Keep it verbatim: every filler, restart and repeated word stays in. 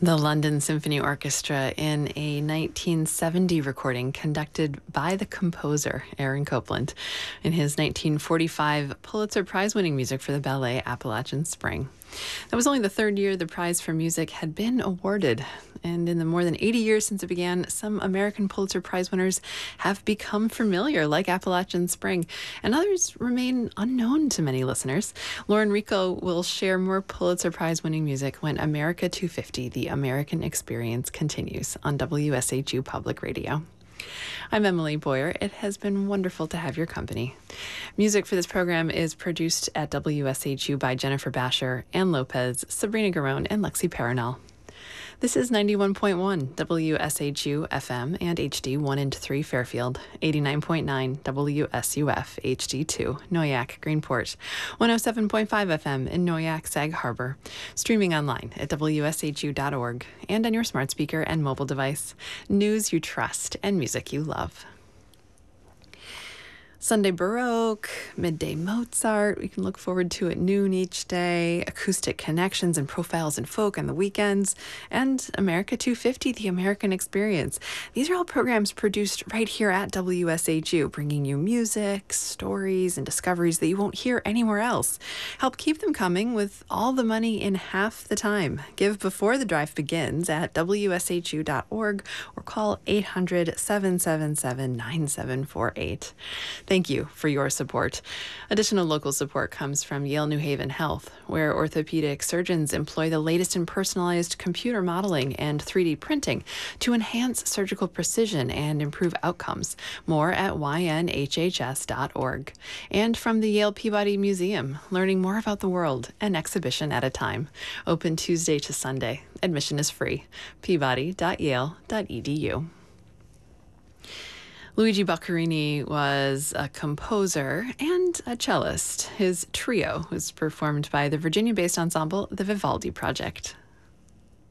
The London Symphony Orchestra in a nineteen seventy recording conducted by the composer Aaron Copland in his nineteen forty-five Pulitzer Prize-winning music for the ballet Appalachian Spring. That was only the third year the prize for music had been awarded, and in the more than eighty years since it began, some American Pulitzer Prize winners have become familiar, like Appalachian Spring, and others remain unknown to many listeners. Lauren Rico will share more Pulitzer Prize-winning music when America two fifty, The American Experience, continues on W S H U Public Radio. I'm Emily Boyer. It has been wonderful to have your company. Music for this program is produced at W S H U by Jennifer Basher, Ann Lopez, Sabrina Garone, and Lexi Paranal. This is ninety-one point one W S H U F M and H D one and three Fairfield, eighty-nine point nine W S U F H D two Noyac Greenport, one oh seven point five F M in Noyac Sag Harbor, streaming online at W S H U dot org and on your smart speaker and mobile device. News you trust and music you love. Sunday Baroque, midday Mozart, we can look forward to at noon each day, acoustic connections and profiles in folk on the weekends, and America two fifty, The American Experience. These are all programs produced right here at W S H U, bringing you music, stories, and discoveries that you won't hear anywhere else. Help keep them coming with all the money in half the time. Give before the drive begins at W S H U dot org or call eight hundred, seven seven seven, nine seven four eight. Thank you for your support. Additional local support comes from Yale New Haven Health, where orthopedic surgeons employ the latest in personalized computer modeling and three D printing to enhance surgical precision and improve outcomes. More at Y N H H S dot org. And from the Yale Peabody Museum, learning more about the world, an exhibition at a time. Open Tuesday to Sunday. Admission is free. peabody dot yale dot e d u. Luigi Boccherini was a composer and a cellist. His trio was performed by the Virginia-based ensemble, the Vivaldi Project.